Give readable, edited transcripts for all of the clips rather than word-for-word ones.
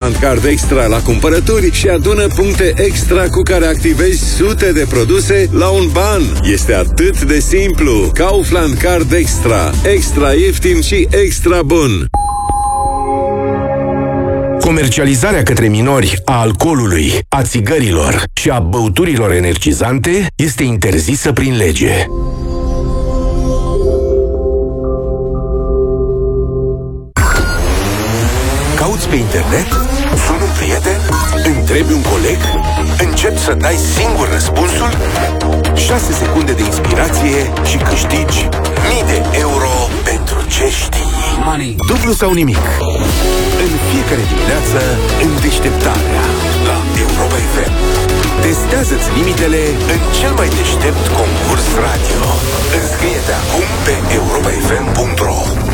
Kaufland Card Extra la cumpărături și adună puncte extra cu care activezi sute de produse la un ban. Este atât de simplu. Kaufland Card Extra. Extra ieftin și extra bun. Comercializarea către minori a alcoolului, a țigărilor și a băuturilor energizante este interzisă prin lege. Cauți pe internet? Suni un prieten? Întrebi un coleg? Începi să dai singur răspunsul? 6 secunde de inspirație și câștigi mii de euro pentru ce știi. Money. Dublu sau nimic. În fiecare dimineață, în deșteptarea la Europa FM. Testează-ți limitele în cel mai deștept concurs radio. Înscrie-te acum pe europafm.ro.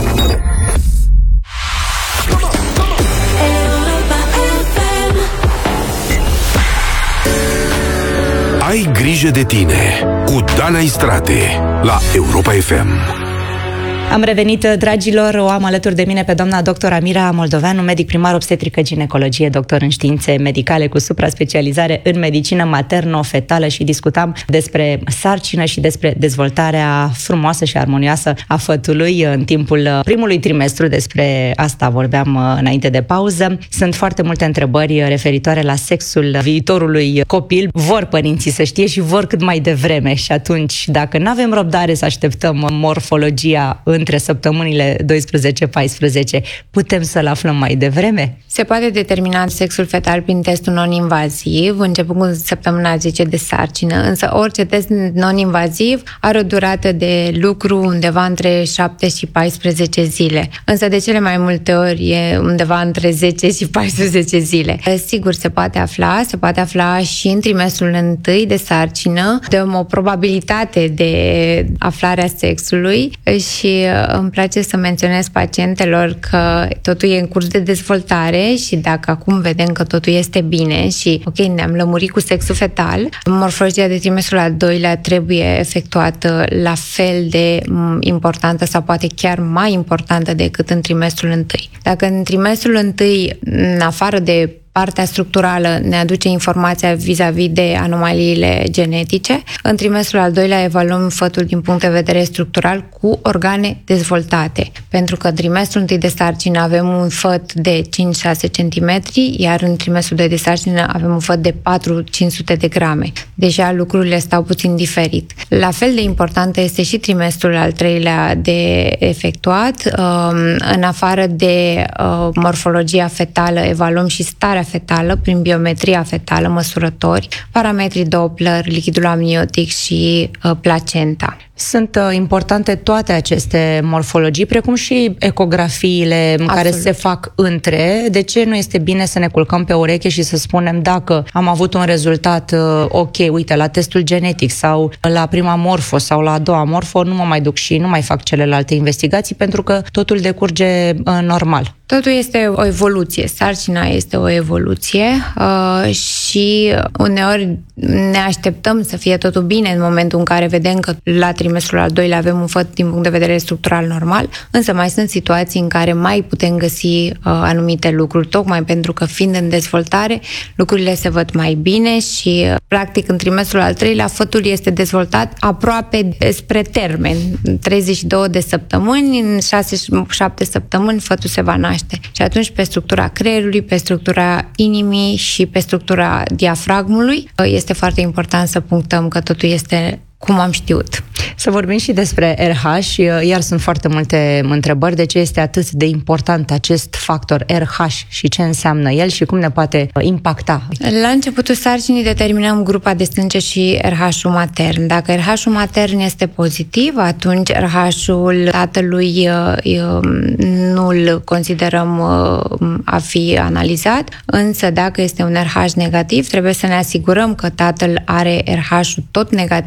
Ai grijă de tine cu Dana Istrate la Europa FM. Am revenit, dragilor, o am alături de mine pe doamna doctor Amira Moldoveanu, medic primar obstetrică ginecologie, doctor în științe medicale cu supra-specializare în medicină materno-fetală și discutam despre sarcină și despre dezvoltarea frumoasă și armonioasă a fătului în timpul primului trimestru. Despre asta vorbeam înainte de pauză. Sunt foarte multe întrebări referitoare la sexul viitorului copil. Vor părinții să știe și vor cât mai devreme și atunci, dacă nu avem răbdare să așteptăm morfologia între săptămânile 12-14, putem să-l aflăm mai devreme? Se poate determina sexul fetal prin testul non-invaziv, începând cu săptămâna 10 de sarcină, însă orice test non-invaziv are o durată de lucru undeva între 7 și 14 zile. Însă de cele mai multe ori e undeva între 10 și 14 zile. Sigur, se poate afla și în trimestrul întâi de sarcină. Dăm o probabilitate de aflare a sexului și îmi place să menționez pacientelor că totul e în curs de dezvoltare și dacă acum vedem că totul este bine și ne-am lămurit cu sexul fetal, morfologia de trimestrul al doilea trebuie efectuată la fel de importantă sau poate chiar mai importantă decât în trimestrul întâi. Dacă în trimestrul întâi, în afară de partea structurală ne aduce informația vis-a-vis de anomaliile genetice, în trimestrul al doilea evaluăm fătul din punct de vedere structural cu organe dezvoltate. Pentru că în trimestrul întâi de sarcină avem un făt de 5-6 cm, iar în trimestrul 2 de sarcină avem un făt de 4-500 de grame. Deja lucrurile stau puțin diferit. La fel de importantă este și trimestrul al treilea de efectuat. În afară de morfologia fetală, evaluăm și starea fetală prin biometria fetală, măsurători, parametrii Doppler, lichidul amniotic și placenta. Sunt importante toate aceste morfologii, precum și ecografiile care se fac între. De ce nu este bine să ne culcăm pe ureche și să spunem dacă am avut un rezultat ok, uite, la testul genetic sau la prima morfo sau la a doua morfo, nu mă mai duc și nu mai fac celelalte investigații pentru că totul decurge normal. Totul este o evoluție, sarcina este o evoluție și uneori ne așteptăm să fie totul bine în momentul în care vedem că la trimestrul al doilea avem un făt din punct de vedere structural normal, însă mai sunt situații în care mai putem găsi anumite lucruri, tocmai pentru că fiind în dezvoltare, lucrurile se văd mai bine și practic în trimestrul al treilea fătul este dezvoltat aproape spre termen. 32 de săptămâni, în 6-7 săptămâni fătul se va naște. Și atunci pe structura creierului, pe structura inimii și pe structura diafragmului este foarte important să punctăm că totul este cum am știut. Să vorbim și despre RH, iar sunt foarte multe întrebări. De ce este atât de important acest factor RH și ce înseamnă el și cum ne poate impacta? La începutul sarcinii determinăm grupa de sânge și RH-ul matern. Dacă RH-ul matern este pozitiv, atunci RH-ul tatălui nu-l considerăm a fi analizat, însă dacă este un RH negativ, trebuie să ne asigurăm că tatăl are RH-ul tot negativ pentru a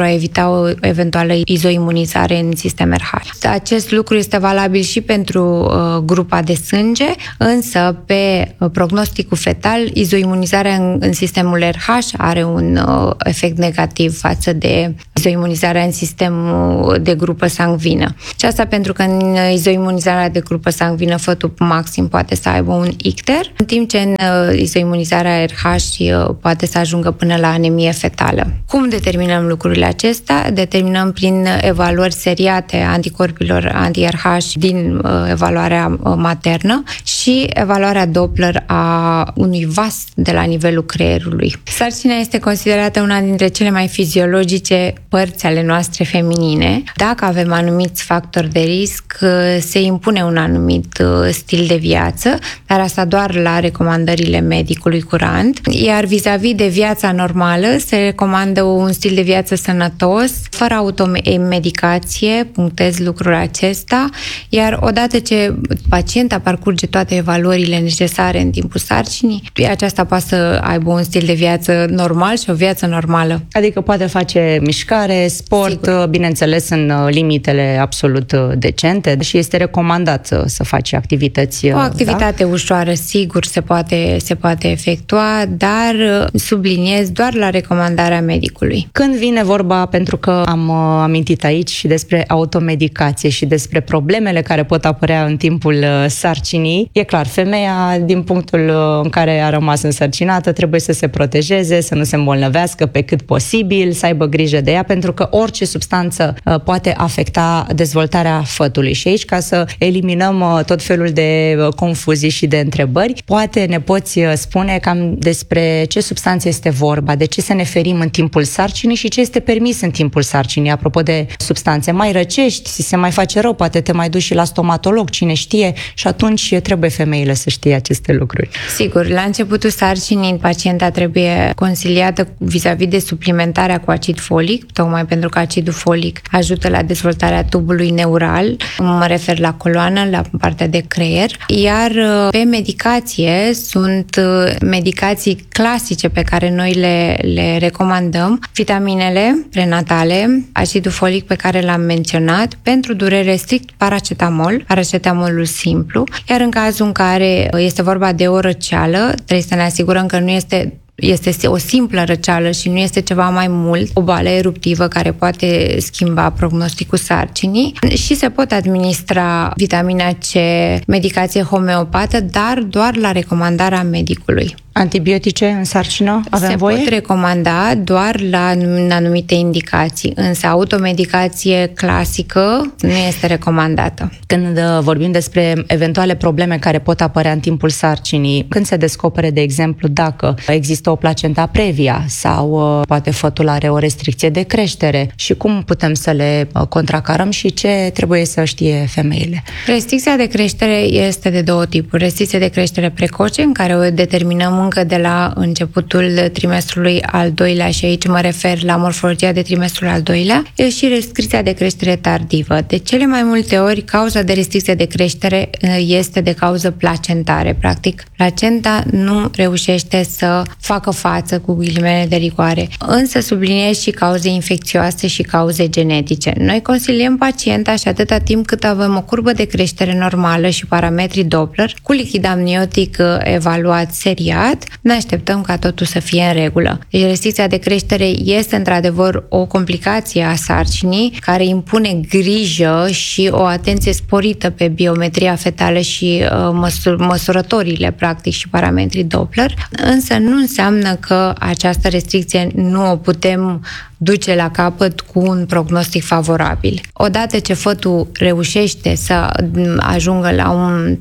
a evita o eventuală izoimunizare în sistem RH. Acest lucru este valabil și pentru grupa de sânge, însă pe prognosticul fetal, izoimunizarea în sistemul RH are un efect negativ față de izoimunizarea în sistemul de grupă sanguină. Și asta pentru că în izoimunizarea de grupă sanguină fătul maxim poate să aibă un icter, în timp ce în izoimunizarea RH poate să ajungă până la anemie fetală. Cum determinăm lucrurile acestea? Determinăm prin evaluări seriate anticorpilor anti-RH din evaluarea maternă și evaluarea Doppler a unui vas de la nivelul creierului. Sarcina este considerată una dintre cele mai fiziologice părți ale noastre feminine. Dacă avem anumiți factori de risc, se impune un anumit stil de viață, dar asta doar la recomandările medicului curant. Iar vis-a-vis de viața normală, se recomandă un stil de viață sănătos, fără automedicație, punctez lucrul acesta, iar odată ce pacienta parcurge toate evaluările necesare în timpul sarcinii, aceasta poate să aibă un stil de viață normal și o viață normală. Adică poate face mișcare, sport, sigur, bineînțeles în limitele absolut decente și este recomandat să faci activități. O activitate ușoară, sigur, se poate efectua, dar subliniez doar la recomandarea medicului. Când vine vorba, pentru că am amintit aici și despre automedicație și despre problemele care pot apărea în timpul sarcinii, e clar, femeia, din punctul în care a rămas însărcinată, trebuie să se protejeze, să nu se îmbolnăvească pe cât posibil, să aibă grijă de ea, pentru că orice substanță poate afecta dezvoltarea fătului. Și aici, ca să eliminăm tot felul de confuzii și de întrebări, poate ne poți spune cam despre ce substanță este vorba, de ce să ne ferim în timpul sarcinii și ce este permis în timpul sarcinii. Apropo de substanțe, mai răcești, se mai face rău, poate te mai duci și la stomatolog, cine știe, și atunci trebuie femeile să știe aceste lucruri. Sigur, la începutul sarcinii, pacienta trebuie consiliată vis-a-vis de suplimentarea cu acid folic, tocmai pentru că acidul folic ajută la dezvoltarea tubului neural, mă refer la coloană, la partea de creier, iar pe medicație sunt medicații clasice pe care noi le recomandăm, vitaminele prenatale, acidul folic pe care l-am menționat, pentru durere strict paracetamolul simplu, iar în cazul în care este vorba de o răceală, trebuie să ne asigurăm că nu este o simplă răceală și nu este ceva mai mult, o boală eruptivă care poate schimba prognosticul sarcinii, și se pot administra vitamina C, medicație homeopată, dar doar la recomandarea medicului. Antibiotice în sarcină avem voie? Se pot recomanda doar la anumite indicații, însă automedicație clasică nu este recomandată. Când vorbim despre eventuale probleme care pot apărea în timpul sarcinii, când se descopere, de exemplu, dacă există o placenta previa sau poate fătul are o restricție de creștere și cum putem să le contracarăm și ce trebuie să știe femeile? Restricția de creștere este de două tipuri. Restricție de creștere precoce, în care o determinăm încă de la începutul trimestrului al doilea, și aici mă refer la morfologia de trimestrul al doilea, și restricția de creștere tardivă. De cele mai multe ori, cauza de restricție de creștere este de cauză placentare. Practic, placenta nu reușește să facă față, cu ghilimele de rigoare. Însă subliniez și cauze infecțioase și cauze genetice. Noi consiliem pacienta și atâta timp cât avem o curbă de creștere normală și parametri Doppler, cu lichid amniotic evaluat seriat, ne așteptăm ca totul să fie în regulă. Deci restricția de creștere este într-adevăr o complicație a sarcinii care impune grijă și o atenție sporită pe biometria fetală și măsurătorile, practic, și parametrii Doppler, însă nu înseamnă că această restricție nu o putem duce la capăt cu un prognostic favorabil. Odată ce fătul reușește să ajungă la un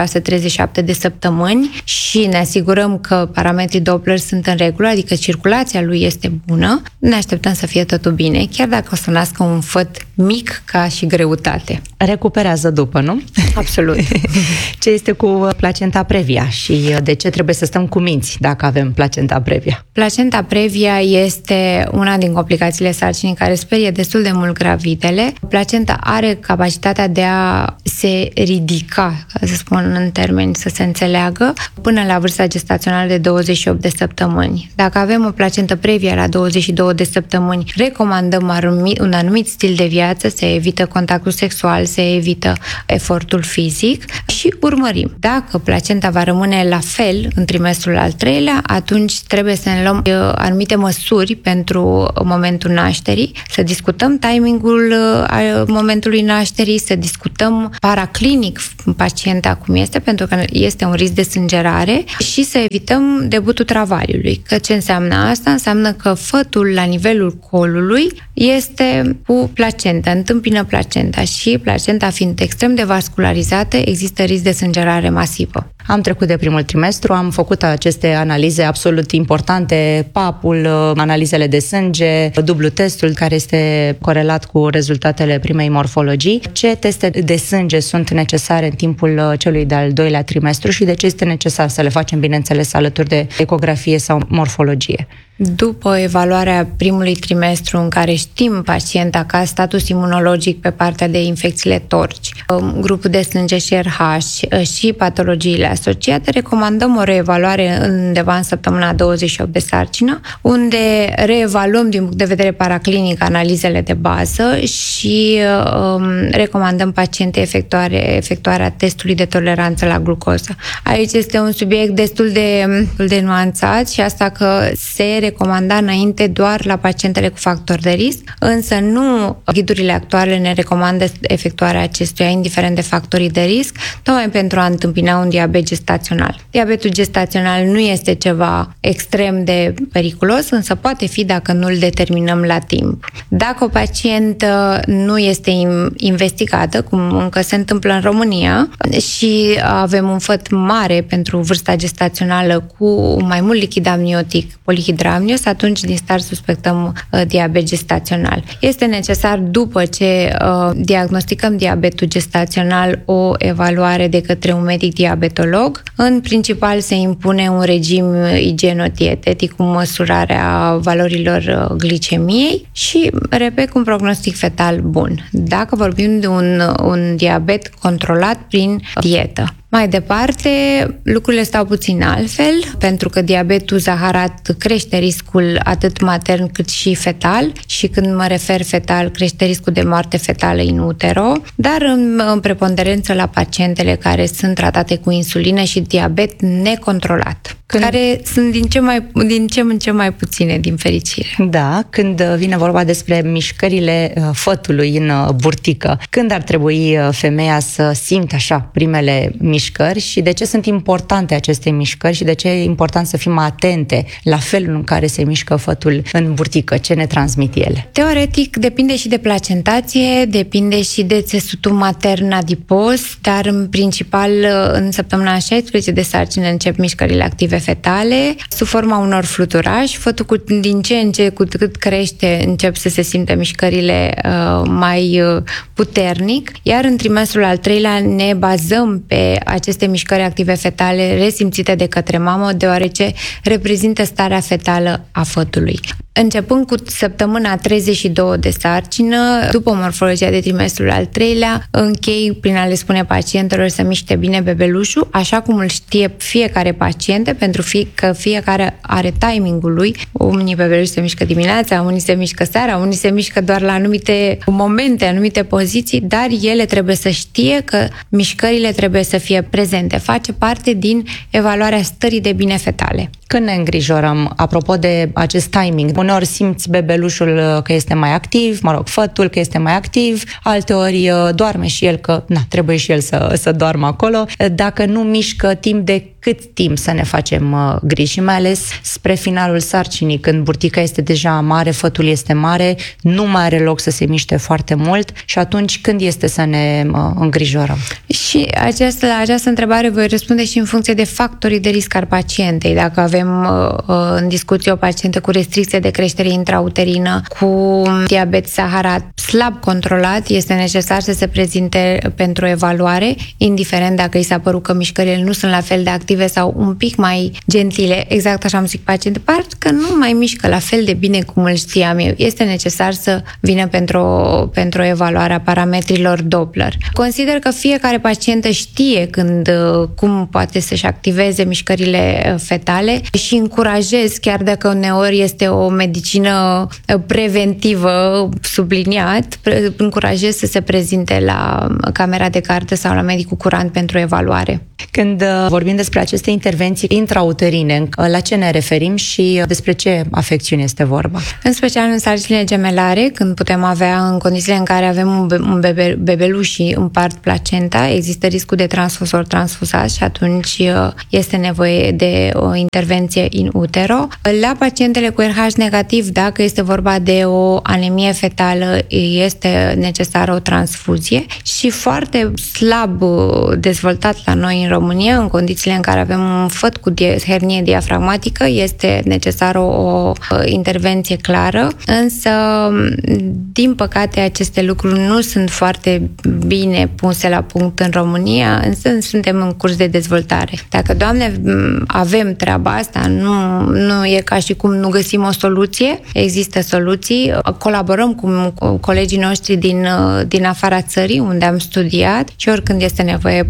36-37 de săptămâni și ne asigurăm că parametrii Doppler sunt în regulă, adică circulația lui este bună, ne așteptăm să fie totul bine, chiar dacă o să nască un făt mic ca și greutate. Recuperează după, nu? Absolut. Ce este cu placenta previa și de ce trebuie să stăm cu minți dacă avem placenta previa? Placenta previa este una din complicațiile sarcinii care sperie destul de mult gravidele. Placenta are capacitatea de a se ridica, să spun în termeni să se înțeleagă, până la vârsta gestațională de 28 de săptămâni. Dacă avem o placentă previe la 22 de săptămâni, recomandăm un anumit stil de viață, se evită contactul sexual, se evită efortul fizic și urmărim. Dacă placenta va rămâne la fel în trimestrul al 3-lea, atunci trebuie să ne luăm anumite măsuri pentru momentul nașterii, să discutăm timingul momentului nașterii, să discutăm paraclinic pacienta cum este, pentru că este un risc de sângerare, și să evităm debutul travaliului. Că ce înseamnă asta? Înseamnă că fătul la nivelul colului este cu placenta, întâmpină placenta și placenta fiind extrem de vascularizată, există risc de sângerare masivă. Am trecut de primul trimestru, am făcut aceste analize absolut importante, PAP-ul, analizele de sânge, dublu testul care este corelat cu rezultatele primei morfologii. Ce teste de sânge sunt necesare în timpul celui de-al 2-lea trimestru și de ce este necesar să le facem, bineînțeles, alături de ecografie sau morfologie? După evaluarea primului trimestru în care știm pacienta ca status imunologic pe partea de infecțiile torci, grupul de sânge și RH și patologiile asociate, recomandăm o reevaluare undeva în săptămâna 28 de sarcină, unde reevaluăm din punct de vedere paraclinic analizele de bază și recomandăm pacientei efectuarea testului de toleranță la glucoză. Aici este un subiect destul de nuanțat și asta că se recomanda înainte doar la pacientele cu factori de risc, însă nu ghidurile actuale ne recomandă efectuarea acestuia, indiferent de factorii de risc, tocmai pentru a întâmpina un diabet gestațional. Diabetul gestațional nu este ceva extrem de periculos, însă poate fi dacă nu îl determinăm la timp. Dacă o pacientă nu este investigată, cum încă se întâmplă în România, și avem un făt mare pentru vârsta gestațională cu mai mult lichid amniotic, polihidramnios, atunci din start suspectăm diabet gestațional. Este necesar, după ce diagnosticăm diabetul gestațional, o evaluare de către un medic diabetolog. În principal se impune un regim igieno-dietetic cu măsurarea valorilor glicemiei și, repet, un prognostic fetal bun. Dacă vorbim de un diabet controlat prin dietă. Mai departe, lucrurile stau puțin altfel, pentru că diabetul zaharat crește riscul atât matern cât și fetal și când mă refer fetal, crește riscul de moarte fetală in utero, dar în preponderență la pacientele care sunt tratate cu insulină și diabet necontrolat, care sunt din ce în ce mai puține, din fericire. Da, când vine vorba despre mișcările fătului în burtică, când ar trebui femeia să simtă așa primele mișcări și de ce sunt importante aceste mișcări și de ce e important să fim atente la felul în care se mișcă fătul în burtică, ce ne transmit ele? Teoretic, depinde și de placentație, depinde și de țesutul matern adipos, dar în principal în săptămâna 16 de sarcină încep mișcările active fetale, sub forma unor fluturași. Fătul din ce în ce, cu cât crește, încep să se simte mișcările mai puternic, iar în trimestrul al 3-lea ne bazăm pe aceste mișcări active fetale resimțite de către mamă, deoarece reprezintă starea fetală a fătului. Începând cu săptămâna 32 de sarcină, după morfologia de trimestrul al 3-lea, închei prin a le spune pacientelor să miște bine bebelușul, așa cum îl știe fiecare paciente, pentru că fiecare are timingul lui. Unii bebeluși se mișcă dimineața, unii se mișcă seara, unii se mișcă doar la anumite momente, anumite poziții, dar ele trebuie să știe că mișcările trebuie să fie prezente. Face parte din evaluarea stării de bine fetale. Când ne îngrijorăm, apropo de acest timing, uneori simți bebelușul că este mai activ, fătul că este mai activ, alteori doarme și el că trebuie și el să doarmă acolo. Dacă nu mișcă, timp de cât timp să ne facem griji și mai ales spre finalul sarcinii, când burtica este deja mare, fătul este mare, nu mai are loc să se miște foarte mult și atunci când este să ne îngrijorăm? Și la această întrebare voi răspunde și în funcție de factorii de risc al pacientei. Dacă avem în discuție o pacientă cu restricție de creștere intrauterină, cu diabet zaharat slab controlat, este necesar să se prezinte pentru evaluare, indiferent dacă i s-a părut că mișcările nu sunt la fel de active active sau un pic mai gentile, exact așa am zic paciente, parcă nu mai mișcă la fel de bine cum îl știam eu. Este necesar să vină pentru evaluarea parametrilor Doppler. Consider că fiecare pacientă știe cum poate să-și activeze mișcările fetale și încurajez, chiar dacă uneori este o medicină preventivă, subliniat, încurajez să se prezinte la camera de carte sau la medicul curant pentru evaluare. Când vorbim despre aceste intervenții intrauterine, la ce ne referim și despre ce afecțiune este vorba? În special în sarcinile gemelare, când putem avea, în condițiile în care avem un bebeluș și împart placenta, există riscul de transfuzor transfuzat și atunci este nevoie de o intervenție in utero. La pacientele cu RH negativ, dacă este vorba de o anemie fetală, este necesară o transfuzie și foarte slab dezvoltat la noi în România, în condițiile în care avem un făt cu hernie diafragmatică, este necesară o intervenție clară, însă, din păcate, aceste lucruri nu sunt foarte bine puse la punct în România, însă suntem în curs de dezvoltare. Dacă, Doamne, avem treaba asta, nu e ca și cum nu găsim o soluție, există soluții, colaborăm cu colegii noștri din afara țării, unde am studiat și oricând este nevoie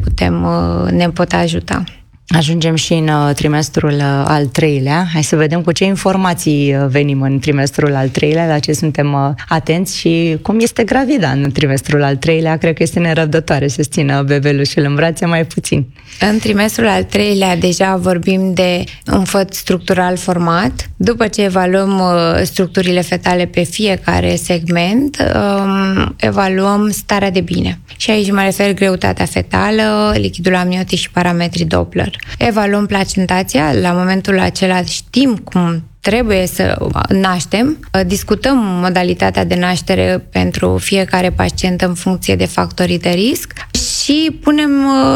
ne pot ajuta. Ajungem și în trimestrul al treilea. Hai să vedem cu ce informații venim în trimestrul al treilea, la ce suntem atenți și cum este gravida în trimestrul al treilea. Cred că este nerăbdătoare să-ți țină bebelușul în brațe mai puțin. În trimestrul al treilea deja vorbim de un făt structural format. După ce evaluăm structurile fetale pe fiecare segment, evaluăm starea de bine. Și aici mă refer greutatea fetală, lichidul amniotic și parametrii Doppler. Evaluăm placentația, la momentul acela știm cum trebuie să naștem, discutăm modalitatea de naștere pentru fiecare pacient în funcție de factorii de risc și punem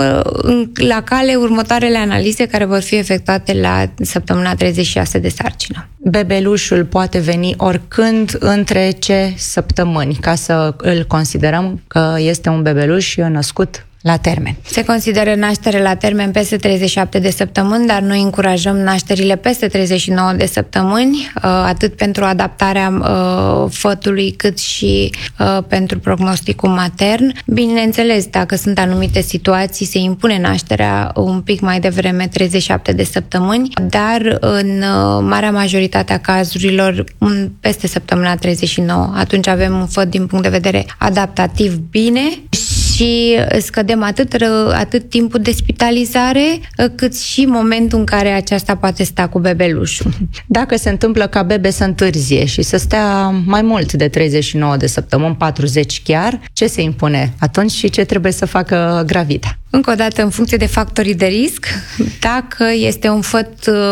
la cale următoarele analize care vor fi efectuate la săptămâna 36 de sarcină. Bebelușul poate veni oricând, între ce săptămâni, ca să îl considerăm că este un bebeluș născut la termen. Se consideră naștere la termen peste 37 de săptămâni, dar noi încurajăm nașterile peste 39 de săptămâni, atât pentru adaptarea fătului, cât și pentru prognosticul matern. Bineînțeles, dacă sunt anumite situații, se impune nașterea un pic mai devreme, 37 de săptămâni, dar în marea majoritate a cazurilor peste săptămâna 39. Atunci avem un făt din punct de vedere adaptativ bine și scădem atât timpul de spitalizare, cât și momentul în care aceasta poate sta cu bebelușul. Dacă se întâmplă ca bebe să întârzie și să stea mai mult de 39 de săptămâni, 40 chiar, ce se impune atunci și ce trebuie să facă gravida? Încă o dată, în funcție de factorii de risc, dacă este un făt,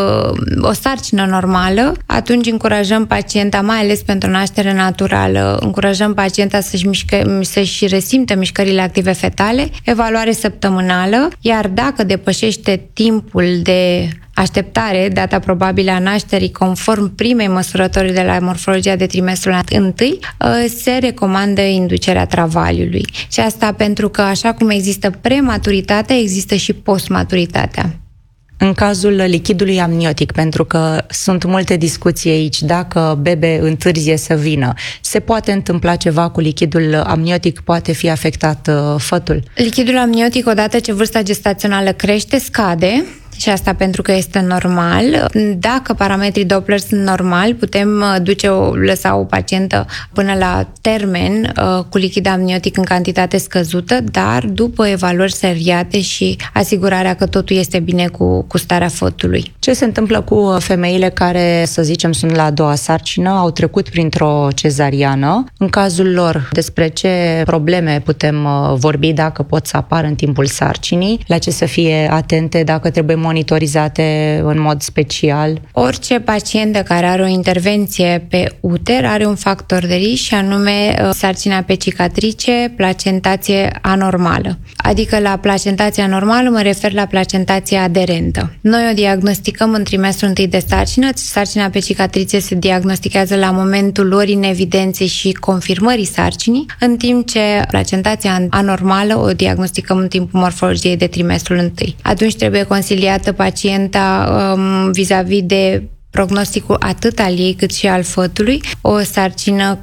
o sarcină normală, atunci încurajăm pacienta, mai ales pentru naștere naturală, încurajăm pacienta să-și resimtă mișcările active fetale, evaluare săptămânală, iar dacă depășește timpul de așteptare, data probabilă a nașterii, conform primei măsurători de la morfologia de trimestrul întâi, se recomandă inducerea travaliului. Și asta pentru că, așa cum există prematuritatea, există și postmaturitatea. În cazul lichidului amniotic, pentru că sunt multe discuții aici, dacă bebe întârzie să vină, se poate întâmpla ceva cu lichidul amniotic, poate fi afectat fătul? Lichidul amniotic, odată ce vârsta gestațională crește, scade. Și asta pentru că este normal. Dacă parametrii Doppler sunt normali, putem lăsa o pacientă până la termen cu lichid amniotic în cantitate scăzută, dar după evaluări seriate și asigurarea că totul este bine cu starea fătului. Ce se întâmplă cu femeile care, să zicem, sunt la a doua sarcină, au trecut printr-o cezariană? În cazul lor, despre ce probleme putem vorbi dacă pot să apară în timpul sarcinii? La ce să fie atente, dacă trebuie monitorizate în mod special? Orice pacientă care are o intervenție pe uter are un factor de risc și anume sarcina pe cicatrice, placentație anormală. Adică la placentație anormală mă refer la placentație aderentă. Noi o diagnosticăm în trimestrul întâi de sarcină. Sarcina pe cicatrice se diagnostichează la momentul lor în evidențe și confirmării sarcinii, în timp ce placentația anormală o diagnosticăm în timpul morfologiei de trimestrul întâi. Atunci trebuie conciliat speriată pacienta vis-a-vis de prognosticul atât al ei cât și al fătului. O sarcină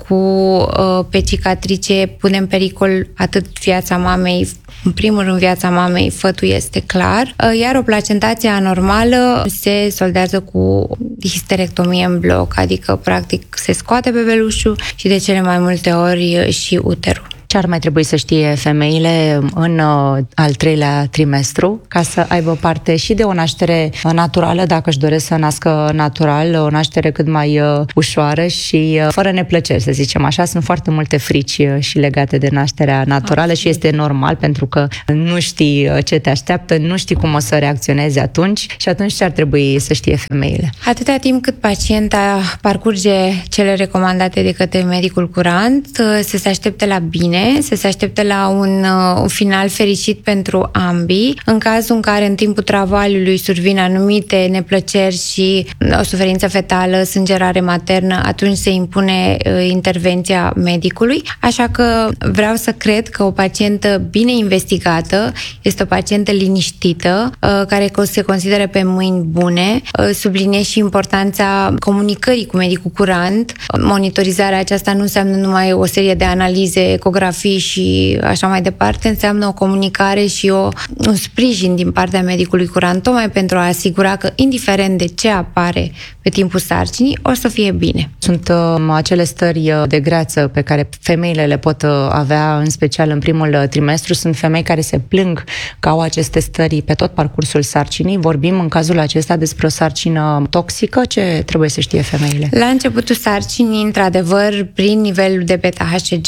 pe cicatrice pune în pericol atât viața mamei, în primul rând viața mamei, fătul este clar, iar o placentație anormală se soldează cu histerectomie în bloc, adică practic se scoate bebelușul și de cele mai multe ori și uterul. Ce ar mai trebui să știe femeile în al 3-lea trimestru ca să aibă parte și de o naștere naturală, dacă își doresc să nască natural, o naștere cât mai ușoară și fără neplăceri, să zicem așa. Sunt foarte multe frici și legate de nașterea naturală și este normal pentru că nu știi ce te așteaptă, nu știi cum o să reacționezi atunci și atunci ce ar trebui să știe femeile? Atâta timp cât pacienta parcurge cele recomandate de către medicul curant, să se aștepte la bine, să se aștepte la un final fericit pentru ambii. În cazul în care în timpul travaliului survin anumite neplăceri și o suferință fetală, sângerare maternă, atunci se impune intervenția medicului. Așa că vreau să cred că o pacientă bine investigată este o pacientă liniștită, care se consideră pe mâini bune. Subliniez și importanța comunicării cu medicul curant. Monitorizarea aceasta nu înseamnă numai o serie de analize, ecografii și așa mai departe, înseamnă o comunicare și un sprijin din partea medicului curant, tocmai pentru a asigura că, indiferent de ce apare pe timpul sarcinii, o să fie bine. Sunt acele stări de greață pe care femeile le pot avea, în special în primul trimestru. Sunt femei care se plâng că au aceste stări pe tot parcursul sarcinii. Vorbim în cazul acesta despre o sarcină toxică. Ce trebuie să știe femeile? La începutul sarcinii, într-adevăr, prin nivelul de beta-HCG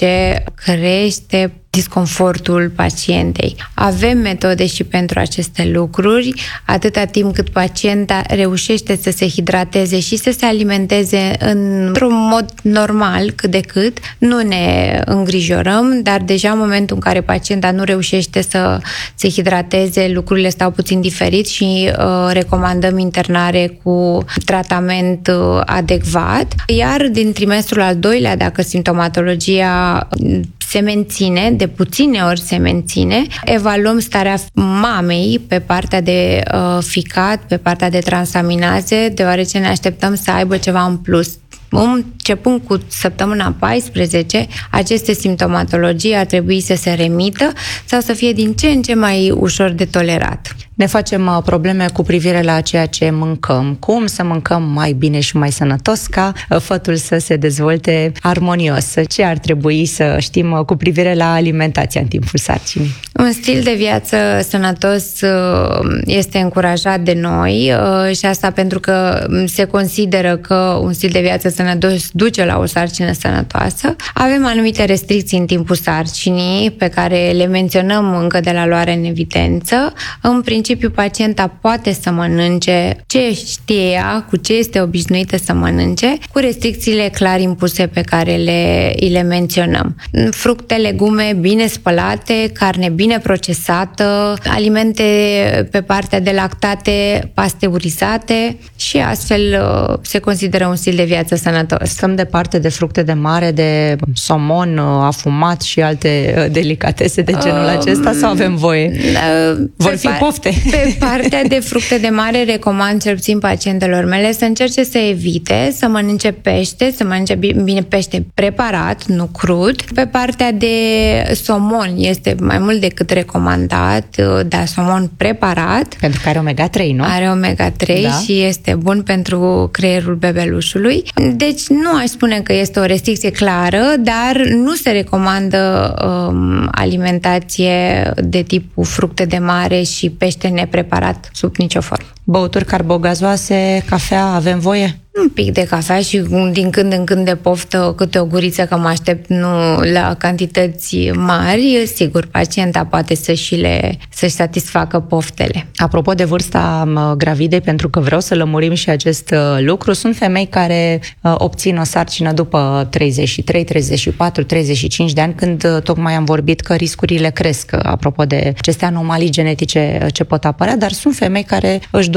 crește disconfortul pacientei. Avem metode și pentru aceste lucruri, atâta timp cât pacienta reușește să se hidrateze și să se alimenteze într-un mod normal, cât de cât, nu ne îngrijorăm, dar deja în momentul în care pacienta nu reușește să se hidrateze, lucrurile stau puțin diferit și recomandăm internare cu tratament adecvat. Iar din trimestrul al 2-lea, dacă simptomatologia se menține, de puține ori se menține, evaluăm starea mamei pe partea de ficat, pe partea de transaminaze, deoarece ne așteptăm să aibă ceva în plus. Începând cu săptămâna 14, aceste simptomatologii ar trebui să se remită sau să fie din ce în ce mai ușor de tolerat. Ne facem probleme cu privire la ceea ce mâncăm. Cum să mâncăm mai bine și mai sănătos ca fătul să se dezvolte armonios? Ce ar trebui să știm cu privire la alimentația în timpul sarcinii? Un stil de viață sănătos este încurajat de noi și asta pentru că se consideră că un stil de viață sănătos duce la o sarcină sănătoasă. Avem anumite restricții în timpul sarcinii pe care le menționăm încă de la luare în evidență. În principiu, pacienta poate să mănânce ce știe ea, cu ce este obișnuită să mănânce, cu restricțiile clar impuse pe care le menționăm. Fructe, legume bine spălate, carne bine procesată, alimente pe partea de lactate pasteurizate și astfel se consideră un stil de viață sănătos. Stăm departe de fructe de mare, de somon afumat și alte delicatese de genul acesta sau avem voie? Vor fi pofte. Pe partea de fructe de mare recomand cel puțin pacientelor mele să încerce să evite, să mănânce pește, să mănânce bine pește preparat, nu crud. Pe partea de somon este mai mult decât recomandat, dar somon preparat. Pentru că are omega-3, nu? Are omega-3 da. Și este bun pentru creierul bebelușului. Deci nu aș spune că este o restricție clară, dar nu se recomandă alimentație de tipul fructe de mare și pește nepreparat sub nicio formă. Băuturi carbogazoase, cafea, avem voie? Un pic de cafea și din când în când de poftă câte o guriță, că mă aștept nu la cantități mari. Sigur, pacienta poate să-și satisfacă poftele. Apropo de vârsta gravidei, pentru că vreau să lămurim și acest lucru, sunt femei care obțin o sarcină după 33, 34, 35 de ani, când tocmai am vorbit că riscurile cresc, apropo de aceste anomalii genetice ce pot apărea, dar sunt femei care își duc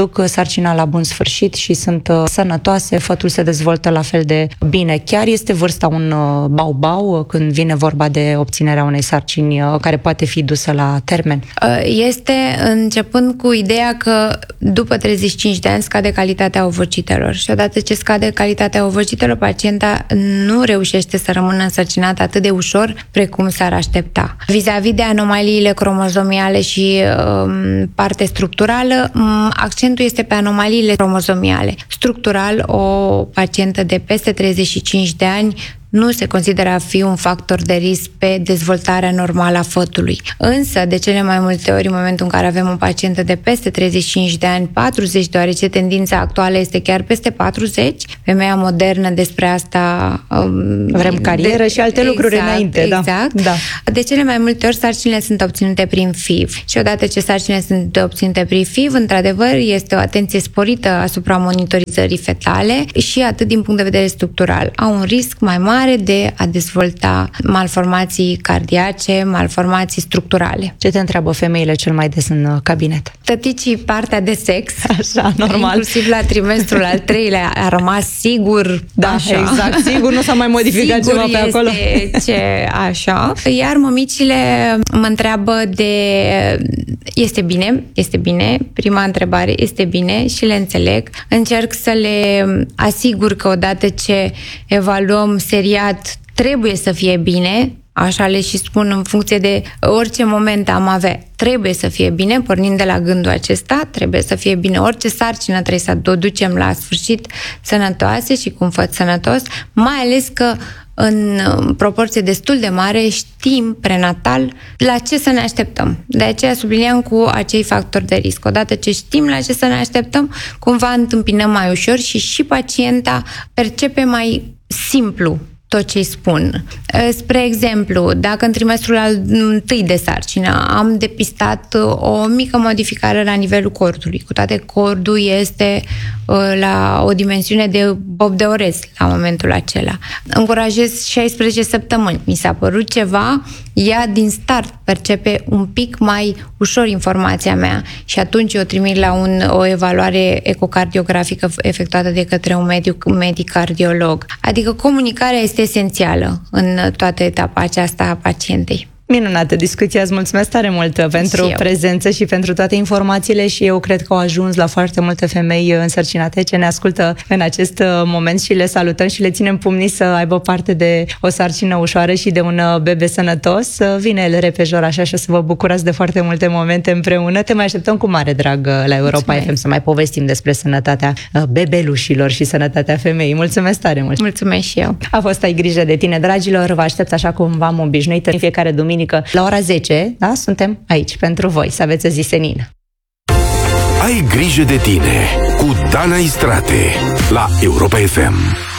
duc sarcina la bun sfârșit și sunt sănătoase, fătul se dezvoltă la fel de bine. Chiar este vârsta un bau-bau când vine vorba de obținerea unei sarcini care poate fi dusă la termen? Este începând cu ideea că după 35 de ani scade calitatea ovocitelor și odată ce scade calitatea ovocitelor, pacienta nu reușește să rămână însărcinată atât de ușor precum s-ar aștepta. Vis-a-vis de anomaliile cromozomiale și parte structurală, accentul este pe anomaliile cromozomiale. Structural, o pacientă de peste 35 de ani nu se consideră a fi un factor de risc pe dezvoltarea normală a fătului. Însă, de cele mai multe ori, în momentul în care avem o pacientă de peste 35 de ani, 40, deoarece tendința actuală este chiar peste 40, femeia modernă despre asta... Vrem carieră și alte lucruri înainte. Exact. Da. De cele mai multe ori, sarcinile sunt obținute prin FIV. Și odată ce sarcinile sunt obținute prin FIV, într-adevăr, este o atenție sporită asupra monitorizării fetale și atât din punct de vedere structural. Au un risc mai mare de a dezvolta malformații cardiace, malformații structurale. Ce te întreabă femeile cel mai des în cabinet? Tăticii, partea de sex. Așa, normal. Inclusiv la trimestrul al 3-lea a rămas sigur. Da, așa. Exact. Sigur nu s-a mai modificat sigur ceva pe acolo. Așa. Iar mămicile mă întreabă de... Este bine. Prima întrebare, este bine și le înțeleg. Încerc să le asigur că odată ce evaluăm seriat, trebuie să fie bine, așa le și spun în funcție de orice moment am avea. Trebuie să fie bine, pornind de la gândul acesta, trebuie să fie bine. Orice sarcină trebuie să o ducem la sfârșit sănătoase și cu un făt sănătos, mai ales că în proporție destul de mare știm prenatal la ce să ne așteptăm. De aceea subliniem cu acei factori de risc. Odată ce știm la ce să ne așteptăm, cumva întâmpinăm mai ușor și pacienta percepe mai simplu tot ce îi spun. Spre exemplu, dacă în trimestrul al 1 de sarcină am depistat o mică modificare la nivelul cordului, cu toate cordul este la o dimensiune de bob de orez la momentul acela. Încurajez 16 săptămâni. Mi s-a părut ceva, ea din start percepe un pic mai ușor informația mea și atunci o trimit la o evaluare ecocardiografică efectuată de către un medic cardiolog. Adică comunicarea este esențială în toată etapa aceasta a pacientei. Minunată discuție, îți mulțumesc tare mult pentru prezență și pentru toate informațiile și eu cred că au ajuns la foarte multe femei însărcinate ce ne ascultă în acest moment și le salutăm și le ținem pumnii să aibă parte de o sarcină ușoară și de un bebe sănătos. Vine el repejor așa și o să vă bucurați de foarte multe momente împreună. Te mai așteptăm cu mare drag la Europa FM să mai povestim despre sănătatea bebelușilor și sănătatea femeii. Mulțumesc tare mult! Mulțumesc și eu! A fost Ai grijă de tine, dragilor! Vă aștept așa cum v-am obișnuit în fiecare duminică la ora 10, da? Suntem aici pentru voi, să aveți o zi senină. Ai grijă de tine cu Dana Istrate la Europa FM.